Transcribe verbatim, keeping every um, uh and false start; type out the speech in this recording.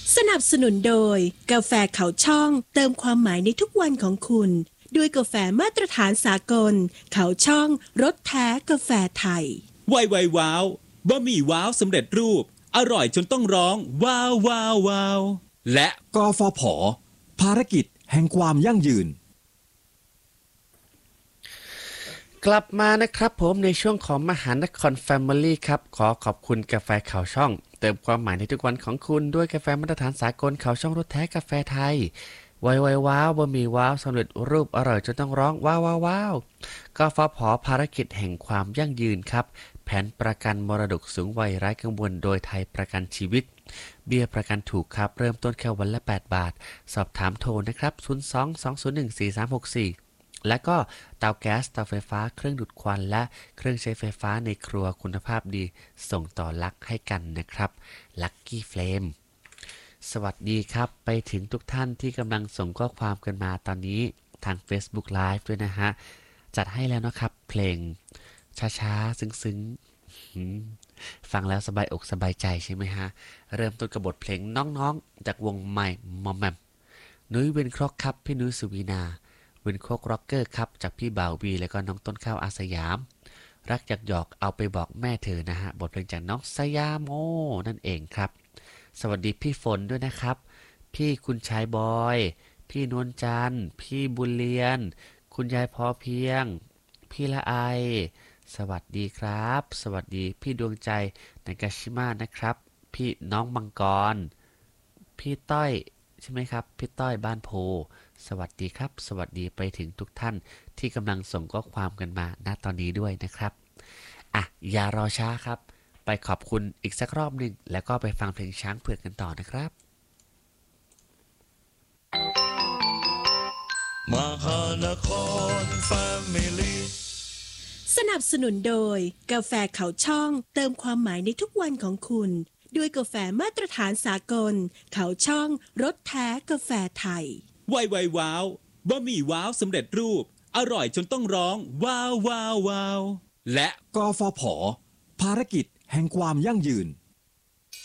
สนับสนุนโดยกาแฟเขาช่องเติมความหมายในทุกวันของคุณด้วยกาแฟมาตรฐานสากลเขาช่องรสแท้กาแฟไทยไวไวว้าวบะหมี่ว้าวสำเร็จรูปอร่อยจนต้องร้องว้าวว้าวว้าวและกฟผ.ภารกิจแห่งความยั่งยืนกลับมานะครับผมในช่วงของมหานครแฟมิลี่ครับขอขอบคุณกาแฟเขาช่องเติมความหมายในทุกวันของคุณด้วยกาแฟมาตรฐานสากลเขาช่องรสแท้กาแฟไทยไวไวว้าวบะหมี่ว้าวสำเร็จรูปอร่อยจนต้องร้องว้าวว้าวว้าวกฟผ.ภารกิจแห่งความยั่งยืนครับแผนประกันมรดกสูงวัยไร้กังวลโดยไทยประกันชีวิตเบี้ยประกันถูกครับเริ่มต้นแค่วันละแปดบาทสอบถามโทรนะครับศูนย์ สอง สอง ศูนย์ หนึ่ง สี่ สาม หก สี่และก็เตาแก๊สเตาไฟฟ้าเครื่องดูดควันและเครื่องใช้ไฟฟ้าในครัวคุณภาพดีส่งต่อลักให้กันนะครับลัคกี้เฟลมสวัสดีครับไปถึงทุกท่านที่กำลังส่งข้อความกันมาตอนนี้ทาง Facebook Live ด้วยนะฮะจัดให้แล้วนะครับเพลงช้าๆซึ้งๆฟังแล้วสบายอกสบายใจใช่ไหมฮะเริ่มต้นกับบทเพลงน้องๆจากวงใหม่มอมแมมนุ้ยเวนครอกครับพี่นุ้ยสุวีนาเวนโคกร็อกเกอร์ครับจากพี่บ่าววีแล้วก็น้องต้นข้าวอาสยามรักอยากหยอกเอาไปบอกแม่เธอนะฮะบทเพลงจากน้องสยามโมนั่นเองครับสวัสดีพี่ฝนด้วยนะครับพี่คุณชายบอยพี่นวลจันทร์พี่บุญเลียนคุณยายพอเพียงพี่ละไอสวัสดีครับสวัสดีพี่ดวงใจนากาชิมะนะครับพี่น้องมังกรพี่ต้อยใช่ไหมครับพี่ต้อยบ้านโพสวัสดีครับสวัสดีไปถึงทุกท่านที่กำลังส่งข้อความกันมาณตอนนี้ด้วยนะครับอ่ะอย่ารอช้าครับไปขอบคุณอีกสักรอบหนึ่งแล้วก็ไปฟังเพลงช้างเผือกกันต่อนะครับมหานครแฟมิลี่สนับสนุนโดยกาแฟเขาช่องเติมความหมายในทุกวันของคุณด้วยกาแฟมาตรฐานสากลเขาช่องรสแท้กาแฟไทยไวไวว้าวบะหมี่ว้าวสำเร็จรูปอร่อยจนต้องร้องว้าวว้าวว้าวและกฟผ.ภารกิจแห่งความยั่งยืน